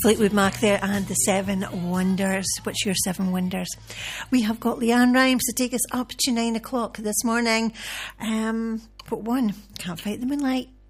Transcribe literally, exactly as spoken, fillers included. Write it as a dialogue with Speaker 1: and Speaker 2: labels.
Speaker 1: Fleetwood Mac there and the Seven Wonders. What's your Seven Wonders? We have got Leanne Rhymes to take us up to nine o'clock this morning. Um, but one, Can't Fight the Moonlight.